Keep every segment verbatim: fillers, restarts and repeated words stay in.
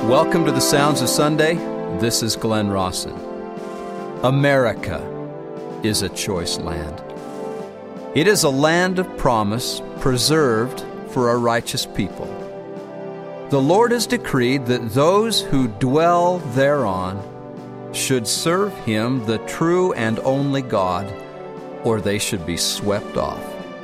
Welcome to the Sounds of Sunday. This is Glenn Rawson. America is a choice land. It is a land of promise preserved for a righteous people. The Lord has decreed that those who dwell thereon should serve Him, the true and only God, or they should be swept off.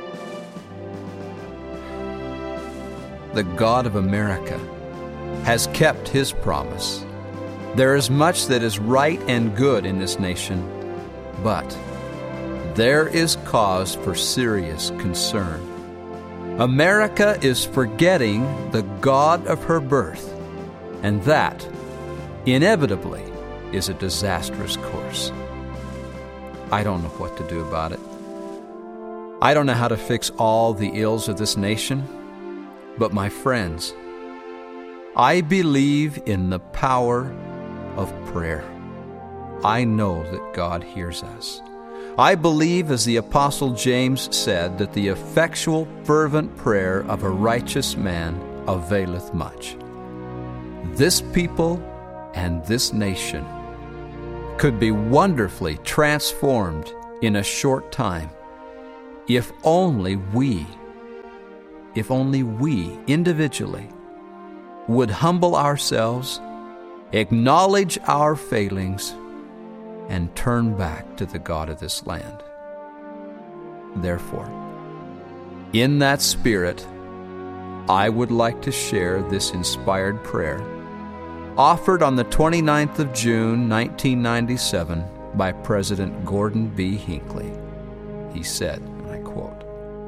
The God of America has kept His promise. There is much that is right and good in this nation, but there is cause for serious concern. America is forgetting the God of her birth, and that, inevitably, is a disastrous course. I don't know what to do about it. I don't know how to fix all the ills of this nation, but my friends, I believe in the power of prayer. I know that God hears us. I believe, as the Apostle James said, that the effectual, fervent prayer of a righteous man availeth much. This people and this nation could be wonderfully transformed in a short time if only we, if only we individually would humble ourselves, acknowledge our failings, and turn back to the God of this land. Therefore, in that spirit, I would like to share this inspired prayer offered on the twenty-ninth of June, nineteen ninety-seven, by President Gordon B. Hinckley. He said, and I quote,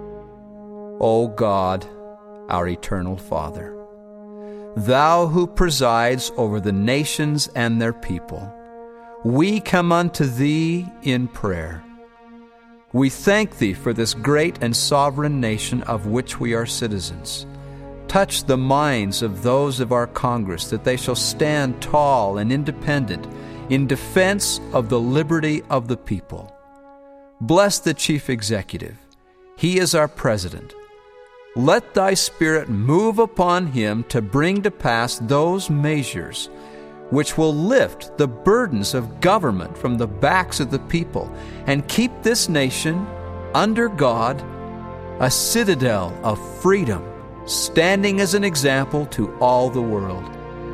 "O God, our eternal Father, Thou who presides over the nations and their people, we come unto Thee in prayer. We thank Thee for this great and sovereign nation of which we are citizens. Touch the minds of those of our Congress, that they shall stand tall and independent in defense of the liberty of the people. Bless the Chief Executive. He is our President. Let Thy Spirit move upon him to bring to pass those measures which will lift the burdens of government from the backs of the people and keep this nation under God, a citadel of freedom, standing as an example to all the world.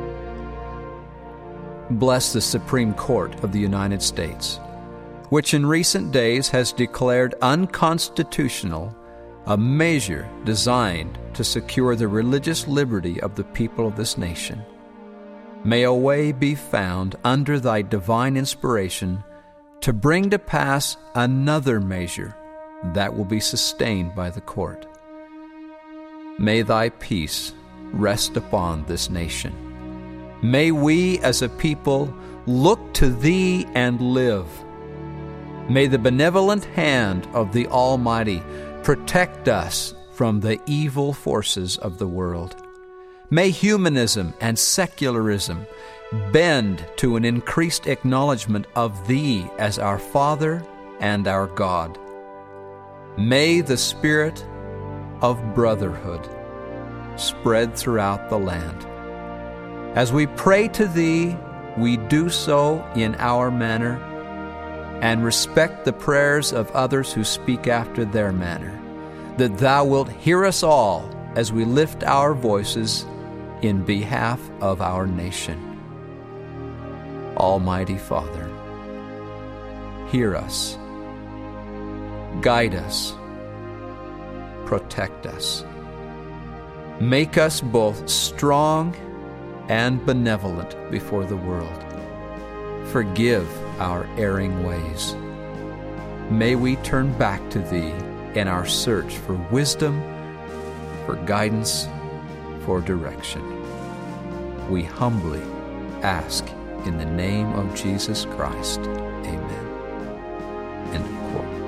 Bless the Supreme Court of the United States, which in recent days has declared unconstitutional a measure designed to secure the religious liberty of the people of this nation. May a way be found under Thy divine inspiration to bring to pass another measure that will be sustained by the court. May Thy peace rest upon this nation. May we as a people look to Thee and live. May the benevolent hand of the Almighty protect us from the evil forces of the world. May humanism and secularism bend to an increased acknowledgement of Thee as our Father and our God. May the spirit of brotherhood spread throughout the land. As we pray to Thee, we do so in our manner and respect the prayers of others who speak after their manner, that Thou wilt hear us all as we lift our voices in behalf of our nation. Almighty Father, hear us, guide us, protect us. Make us both strong and benevolent before the world. Forgive our erring ways. May we turn back to Thee in our search for wisdom, for guidance, for direction. We humbly ask in the name of Jesus Christ. Amen." End of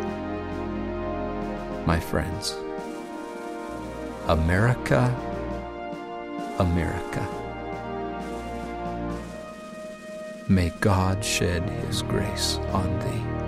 quote. My friends, America, America, may God shed His grace on thee.